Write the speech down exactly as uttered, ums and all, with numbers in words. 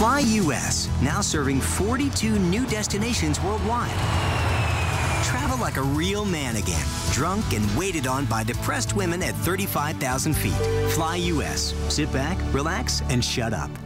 Fly U S, now serving forty-two new destinations worldwide. Travel like a real man again, drunk and waited on by depressed women at thirty-five thousand feet. Fly U S. Sit back, relax, and shut up.